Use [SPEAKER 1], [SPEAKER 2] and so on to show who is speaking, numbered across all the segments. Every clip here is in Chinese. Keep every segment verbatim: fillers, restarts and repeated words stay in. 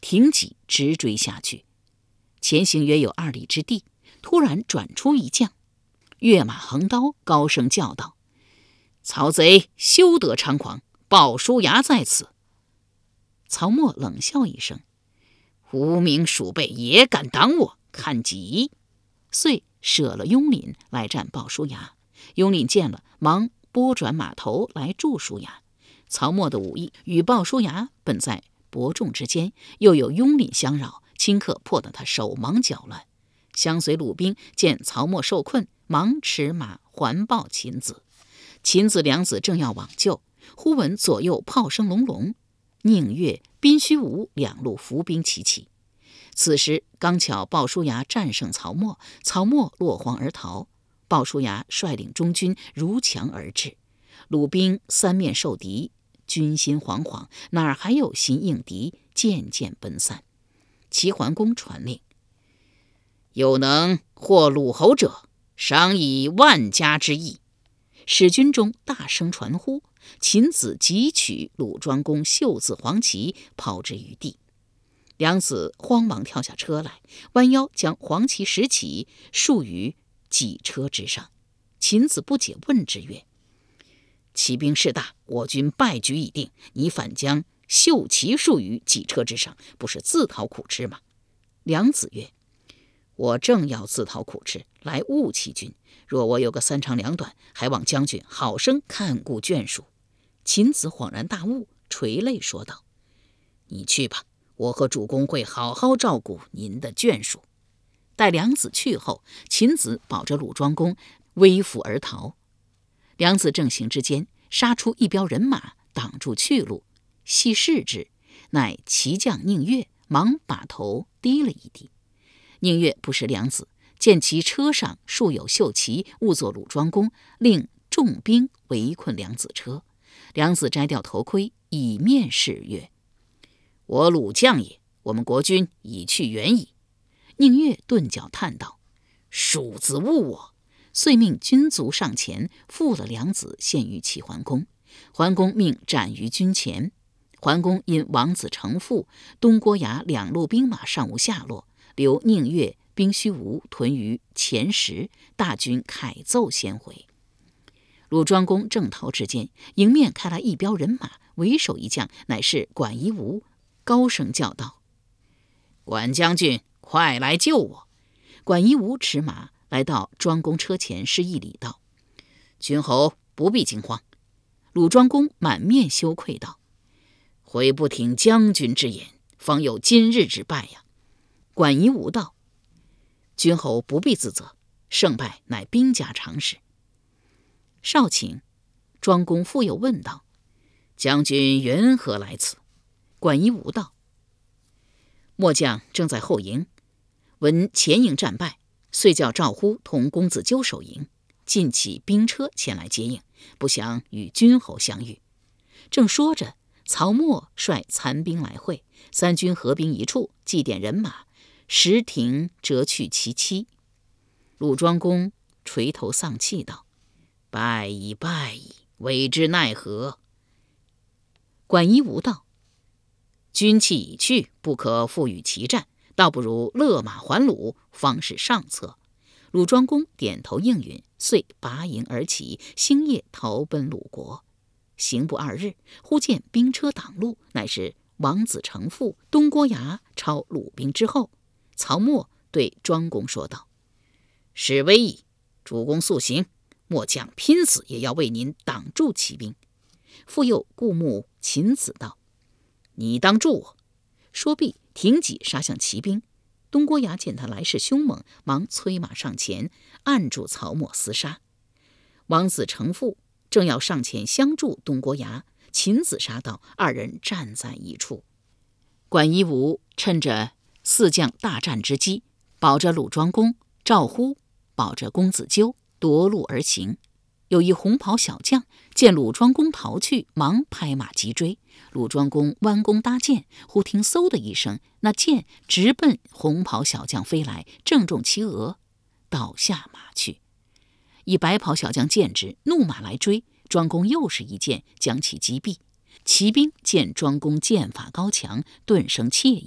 [SPEAKER 1] 挺戟直追下去。前行约有二里之地，突然转出一将，跃马横刀，高声叫道：曹贼休得猖狂，鲍叔牙在此。曹沫冷笑一声：无名鼠辈也敢挡我，看戟！遂舍了雍廪来战鲍叔牙。雍廪见了，忙拨转马头来助叔牙。曹沫的武艺与鲍叔牙本在伯仲之间，又有雍廪相扰，顷刻迫得他手忙脚乱。相随鲁兵见曹沫受困，忙驰马环抱秦子。秦子两子正要往救，忽闻左右炮声隆隆，宁越、宾须吴两路伏兵齐起。此时刚巧鲍叔牙战胜曹沫，曹沫落荒而逃。鲍叔牙率领中军如墙而至，鲁兵三面受敌，军心惶惶，哪儿还有心应敌，渐渐奔散。齐桓公传令：有能获鲁侯者，赏以万家之邑。使军中大声传呼，秦子急取鲁庄公绣字黄旗，抛之于地。两子慌忙跳下车来，弯腰将黄旗拾起，束于戟车之上。秦子不解，问之曰：骑兵势大，我军败局已定，你反将绣旗束于戟车之上，不是自讨苦吃吗？梁子曰：我正要自讨苦吃，来误其军。若我有个三长两短，还望将军好生看顾眷属。秦子恍然大悟，垂泪说道：你去吧，我和主公会好好照顾您的眷属。待梁子去后，秦子保着鲁庄公微服而逃。梁子正行之间，杀出一彪人马，挡住去路。细视之，乃骑将宁越，忙把头低了一低。宁越不识梁子，见其车上束有绣旗，误作鲁庄公，令众兵围困梁子车。梁子摘掉头盔，以面示曰：我鲁将也，我们国君已去远矣。宁越顿脚叹道：鼠子误我！遂命军卒上前，缚了梁子，献于齐桓公。桓公命斩于军前。桓公因王子成父、东郭牙两路兵马尚无下落，留宁越、宾须吴屯于前石，大军凯奏先回。鲁庄公正逃之间，迎面开来一彪人马，为首一将乃是管夷吾，高声叫道：管将军，快来救我！管夷吾驰马来到庄公车前，施一礼道：君侯不必惊慌。鲁庄公满面羞愧道：悔不听将军之言，方有今日之败呀。管夷吾道：君侯不必自责，胜败乃兵家常事。少顷，庄公复又问道：将军缘何来此？管夷吾道：末将正在后营，闻前营战败，遂叫赵乎同公子纠守营，尽起兵车前来接应，不想与君侯相遇。正说着，曹沫率残兵来会，三军合兵一处，祭奠人马，石庭折去其妻。鲁庄公垂头丧气道：败矣败矣，委之奈何？管夷吾道：军器已去，不可复与其战，倒不如勒马还鲁，方是上策。鲁庄公点头应允，遂拔营而起，星夜逃奔鲁国。行不二日，忽见兵车挡路，乃是王子成父、东郭牙超鲁兵之后。曹沫对庄公说道：事危矣，主公速行，末将拼死也要为您挡住骑兵。复又顾目秦子道：你当助我。说毕，挺戟杀向骑兵。东郭牙见他来势凶猛，忙催马上前，按住曹沫厮杀。王子成父正要上前相助东郭牙，秦子杀到，二人战在一处。管夷吾趁着四将大战之机，保着鲁庄公，赵乎保着公子纠，夺路而行。有一红袍小将见鲁庄公逃去，忙拍马急追。鲁庄公弯弓搭箭，忽听嗖的一声，那箭直奔红袍小将飞来，正中其额，倒下马去。一白袍小将见之，怒马来追，庄公又是一箭将其击毙。骑兵见庄公剑法高强，顿生怯意，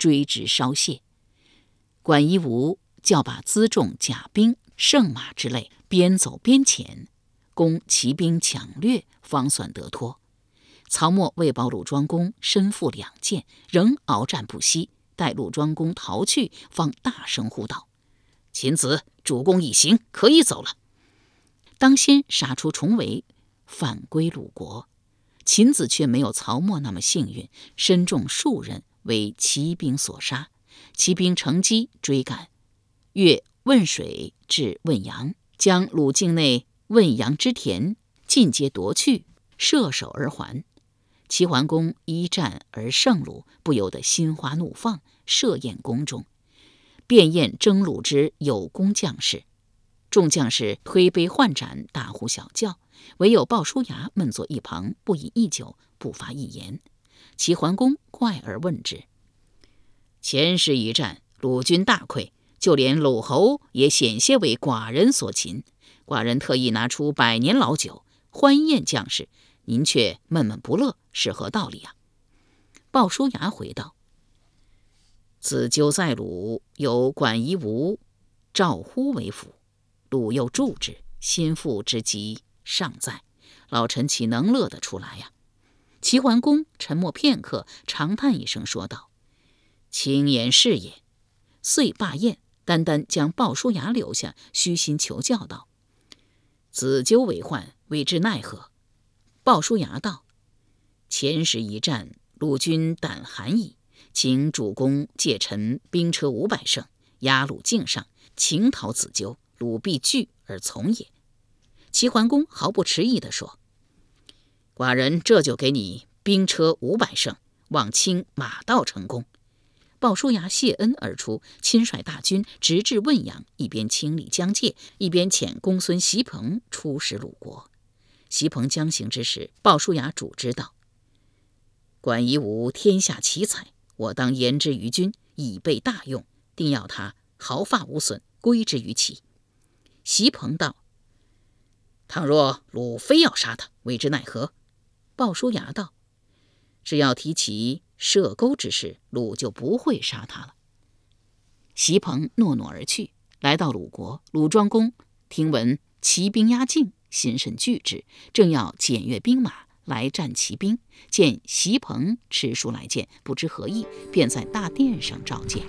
[SPEAKER 1] 追之稍懈。管夷吾叫把辎重、甲兵、圣马之类边走边遣，攻骑兵抢掠，方算得脱。曹沫为保鲁庄公身负两箭，仍鏖战不息，待鲁庄公逃去，方大声呼道：“秦子，主公一行，可以走了。”当先杀出重围，反归鲁国。秦子却没有曹沫那么幸运，身中数人，为骑兵所杀。骑兵乘机追赶，越汶水至汶阳，将鲁境内汶阳之田尽皆夺去，射手而还。齐桓公一战而胜鲁，不由得心花怒放，设宴宫中，便宴征虏之有功将士。众将士推杯换盏，大呼小叫，唯有鲍叔牙闷坐一旁，不饮一酒，不发一言。齐桓公怪而问之：“前时一战，鲁军大溃，就连鲁侯也险些为寡人所擒。寡人特意拿出百年老酒欢宴将士，您却闷闷不乐，是何道理啊？”鲍叔牙回道：“子纠在鲁，有管夷吾、赵乎为辅，鲁又助之，心腹之急尚在，老臣岂能乐得出来呀？”齐桓公沉默片刻，长叹一声说道：“轻言是也。”遂罢宴，单单将鲍叔牙留下，虚心求教道：“子纠为患，为之奈何？”鲍叔牙道：“前时一战，鲁军胆寒矣，请主公借臣兵车五百乘，压鲁境上，请讨子纠，鲁必惧而从也。”齐桓公毫不迟疑地说：“寡人这就给你兵车五百乘，望卿马到成功。”鲍叔牙谢恩而出，亲率大军直至汶阳，一边清理疆界，一边遣公孙袭彭出使鲁国。袭彭将行之时，鲍叔牙主之道：“管夷吾天下奇才，我当言之于君，以备大用，定要他毫发无损，归之于齐。”袭彭道：“倘若鲁非要杀他，为之奈何？”鲍叔牙道：“只要提起射钩之事，鲁就不会杀他了。”袭彭诺诺而去。来到鲁国，鲁庄公听闻齐兵压境，心甚惧之，正要检阅兵马来战齐兵，见袭彭持书来见，不知何意，便在大殿上召见。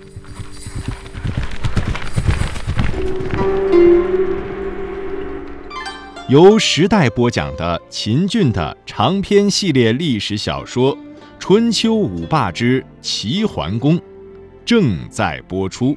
[SPEAKER 2] 由时代播讲的秦俊的长篇系列历史小说《春秋五霸之齐桓公》正在播出。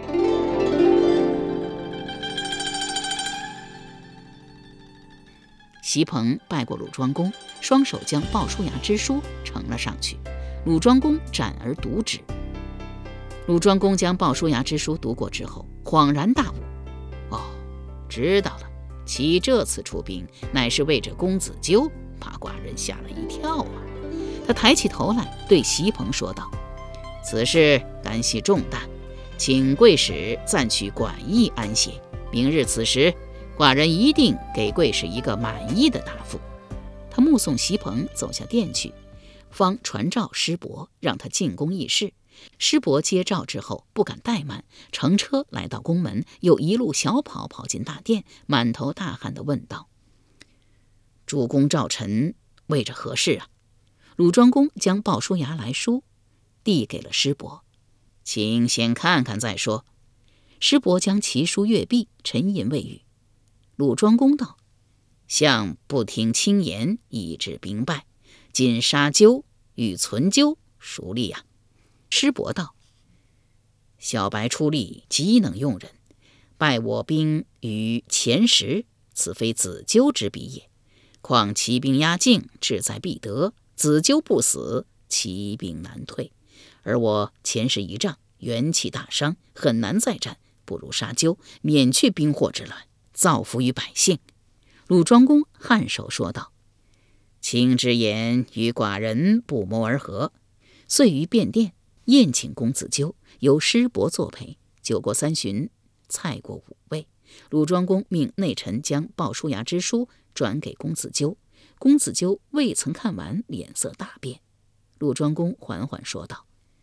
[SPEAKER 1] 袭彭拜过鲁庄公，双手将鲍叔牙之书呈了上去。鲁庄公展而读之。鲁庄公将鲍叔牙之书读过之后，恍然大悟：“哦，知道了，其这次出兵，乃是为着公子纠，把寡人吓了一跳啊！”他抬起头来，对袭彭说道：“此事干系重大，请贵使暂去馆驿安歇。明日此时，寡人一定给贵使一个满意的答复。”他目送袭彭走下殿去，方传召师伯，让他进宫议事。师伯接诏之后，不敢怠慢，乘车来到宫门，又一路小跑跑进大殿，满头大汗地问道：“主公召臣，为着何事啊？”鲁庄公将鲍叔牙来书递给了师伯：“请先看看再说。”师伯将其书阅毕，沉吟未语。鲁庄公道：“相不听轻言，以致兵败，今杀纠与存纠，孰利呀？”师伯道：“小白出力，极能用人，败我兵于前时，此非子纠之比也。况齐兵压境，志在必得，子纠不死，齐兵难退。而我前时一仗，元气大伤，很难再战，不如杀纠，免去兵祸之乱，造福于百姓。”鲁庄公颔首说道：“卿之言与寡人不谋而合。”遂于便殿宴请公子纠，由师伯作陪。酒过三巡，菜过五味，鲁庄公命内臣将鲍叔牙之书转给公子纠。公子纠未曾看完，脸色大变。鲁庄公缓缓说道：“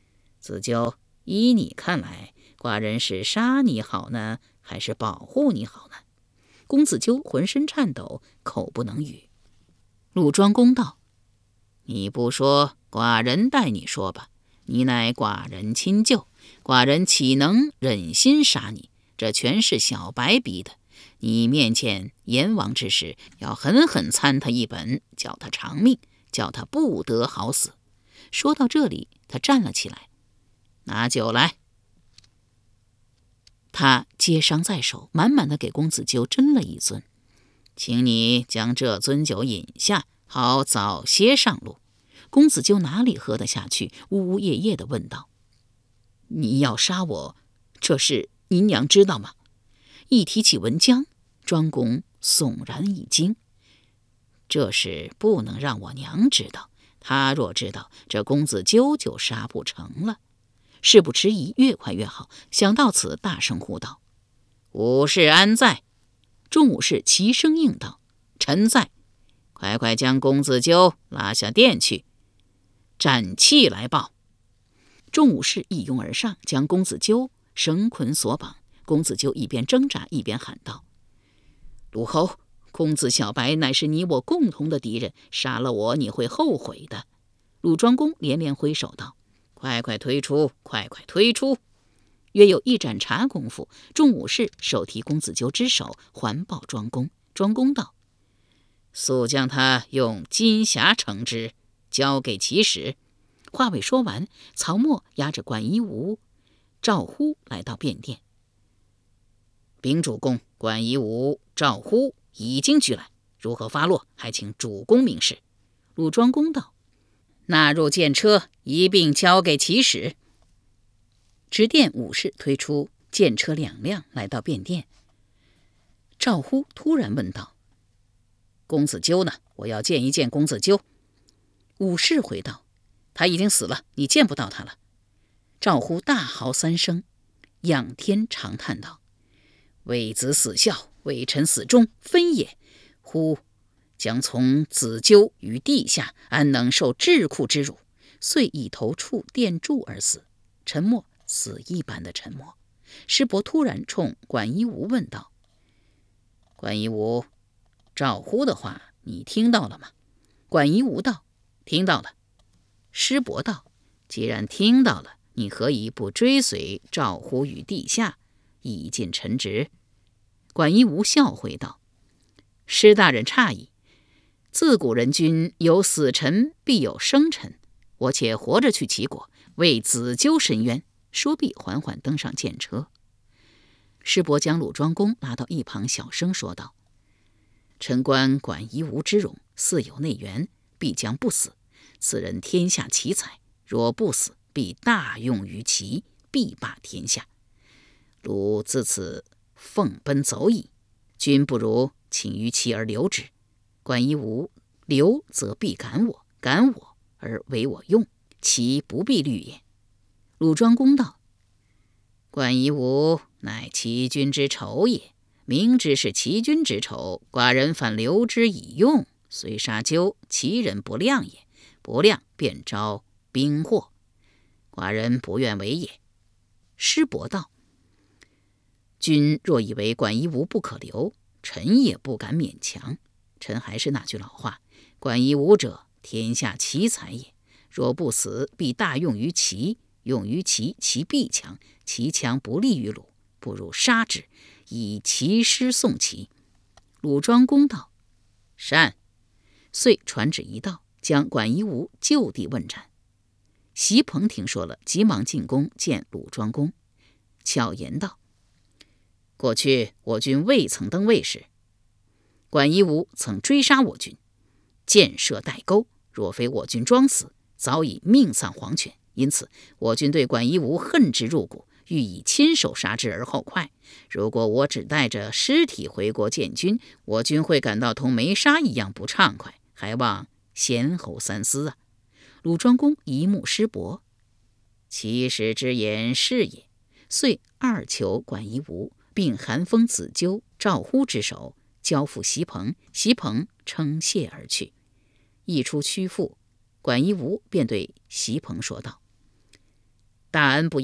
[SPEAKER 1] 子纠，依你看来，寡人是杀你好呢，还是保护你好呢？公子纠浑身颤抖，口不能语。鲁庄公道：你不说，寡人代你说吧。你乃寡人亲舅，寡人岂能忍心杀你？这全是小白逼的。你面见阎王之时，要狠狠参他一本，叫他偿命，叫他不得好死。说到这里，他站了起来，拿酒来。他接伤在手，满满的给公子纠斟了一樽，请你将这樽酒饮下，好早些上路。公子纠哪里喝得下去，呜呜咽咽地问道：你要杀我，这事您娘知道吗？一提起文姜，庄公悚然一惊，这事不能让我娘知道，她若知道，这公子纠就杀不成了。事不迟疑，越快越好。想到此，大声呼道：武士安在？众武士齐声应道：臣在。快快将公子纠拉下殿去，斩器来报。众武士一拥而上，将公子纠绳捆索绑。公子纠一边挣扎，一边喊道：鲁侯，公子小白乃是你我共同的敌人，杀了我你会后悔的。鲁庄公连连挥手道：快快推出，快快推出。约有一盏茶功夫，众武士手提公子纠之手，环抱庄公。庄公道：速将他用金匣盛之，交给骑使。话未说完，曹沫押着管夷吾、赵呼来到便殿。禀主公，管夷吾、赵呼已经拘来，如何发落，还请主公明示。鲁庄公道：纳入剑车，一并交给骑使。执殿武士推出剑车两辆，来到便殿。赵呼突然问道：公子纠呢？我要见一见公子纠。武士回道：他已经死了，你见不到他了。赵呼大嚎三声，仰天长叹道：为子死孝，为臣死忠，分也。呼将从子纠于地下，安能受治库之辱？遂一头触殿柱而死。沉默，死一般的沉默。师伯突然冲管夷吾问道：管夷吾，赵呼的话你听到了吗？管夷吾道：听到了。师伯道：既然听到了，你何以不追随赵呼于地下，以尽臣职？管夷吾笑回道：师大人诧异，自古人君有死臣必有生臣，我且活着去齐国，为子纠伸冤。说毕，缓缓登上剑车。师伯将鲁庄公拉到一旁，小声说道：臣观管夷吾之容，似有内援，必将不死。此人天下奇才，若不死，必大用于齐，必霸天下。鲁自此奉奔走矣，君不如请于齐而留之。管夷吾留则必赶我，赶我而为我用，其不必虑也。鲁庄公道：管夷吾乃齐君之仇也，明知是齐君之仇，寡人反留之以用，虽杀纠，其人不亮也，不亮便招兵祸，寡人不愿为也。师伯道：君若以为管夷吾不可留，臣也不敢勉强。臣还是那句老话，管夷吾者，天下奇才也，若不死，必大用于齐，用于齐，齐必强，齐强不利于鲁，不如杀之，以齐师送齐。鲁庄公道：善。遂传旨一道，将管夷吾就地问斩。席鹏听说了，急忙进宫见鲁庄公，巧言道：过去我军未曾登位时，管夷吾曾追杀我军，箭射带钩，若非我军装死，早已命丧黄泉。因此我军对管夷吾恨之入骨，欲以亲手杀之而后快。如果我只带着尸体回国见君，我军会感到同没杀一样不畅快，还望贤侯三思啊。鲁庄公一目师伯，其实之言是也。遂二求管夷吾，并韩封子纠、赵呼之手，交付席鹏。席鹏称谢而去。一出曲阜，管夷吾便对席鹏说道： 大恩不